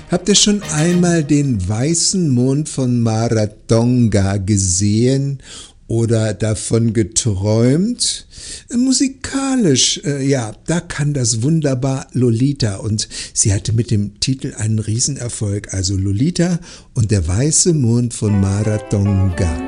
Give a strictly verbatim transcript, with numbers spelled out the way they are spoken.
Habt ihr schon einmal den weißen Mond von Marathonga gesehen oder davon geträumt? Musikalisch, äh, ja, da kann das wunderbar Lolita, und sie hatte mit dem Titel einen Riesenerfolg, also Lolita und der weiße Mond von Marathonga.